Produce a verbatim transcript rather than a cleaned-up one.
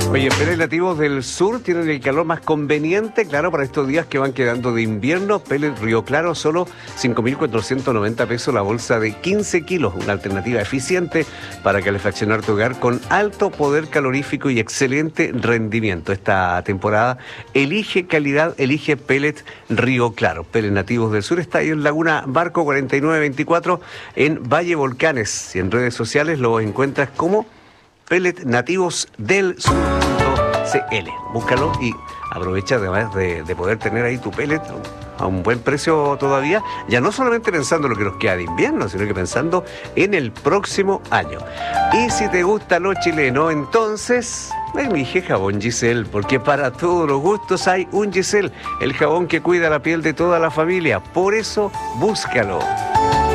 Oye, Pellets Nativos del Sur tienen el calor más conveniente, claro, para estos días que van quedando de invierno. Pellets Río Claro, solo cinco mil cuatrocientos noventa pesos la bolsa de quince kilos. Una alternativa eficiente para calefaccionar tu hogar con alto poder calorífico y excelente rendimiento. Esta temporada elige calidad, elige Pellets Río Claro. Pellets Nativos del Sur está ahí en Laguna Barco cuarenta y nueve veinticuatro en Valle Volcanes. Y en redes sociales lo encuentras como Pellets Nativos del Sur punto c l. Búscalo y aprovecha además de, de poder tener ahí tu pellet a un buen precio todavía, ya no solamente pensando en lo que nos queda de invierno, sino que pensando en el próximo año. Y si te gusta lo chileno, entonces elige jabón Giselle, porque para todos los gustos hay un Giselle, el jabón que cuida la piel de toda la familia. Por eso, búscalo.